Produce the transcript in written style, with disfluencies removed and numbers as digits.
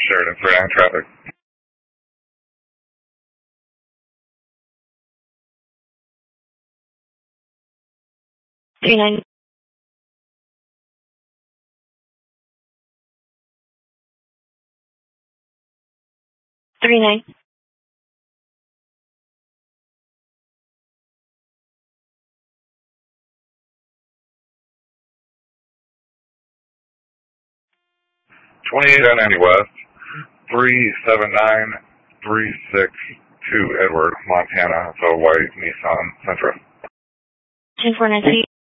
Sheridan, 39 traffic. Three nine. 39. 2890 West, 379362 Edward, Montana. It's a white Nissan Sentra. 10490.